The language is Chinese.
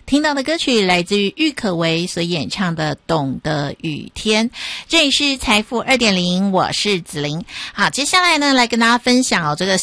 听到的歌曲来自于郁可唯所演唱的《懂得雨天》。这里是财富 2.0， 我是子琳。好，接下来呢，来跟大家分享这个